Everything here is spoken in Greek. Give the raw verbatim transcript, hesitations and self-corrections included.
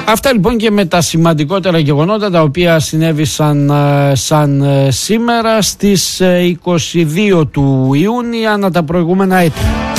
Αυτά λοιπόν και με τα σημαντικότερα γεγονότα τα οποία συνέβησαν σαν σήμερα στις είκοσι δύο του Ιούνιου ανά τα προηγούμενα έτη.